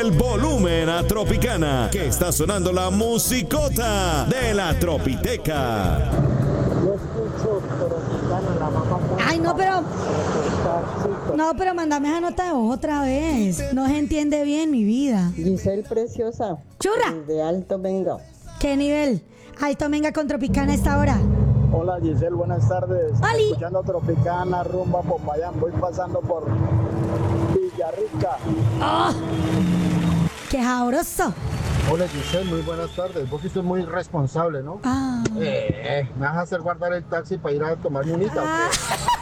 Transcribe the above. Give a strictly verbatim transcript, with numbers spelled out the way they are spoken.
el volumen a Tropicana, que está sonando la musicota de la Tropiteca. Yo escucho Tropicana, la mamá. Ay, no, pero... No, pero mándame esa nota de voz otra vez. No se entiende bien mi vida. Giselle Preciosa. ¡Churra! De Alto Venga. ¿Qué nivel? Alto Venga con Tropicana a esta hora. Hola Giselle, buenas tardes. ¡Oli! Escuchando Tropicana, rumba Popayán. Voy pasando por Villarrica. ¡Oh! ¡Qué sabroso! Hola Giselle, muy buenas tardes. Vos sos muy responsable, ¿no? Ah. Eh, ¿me vas a hacer guardar el taxi para ir a tomar unita? Ah.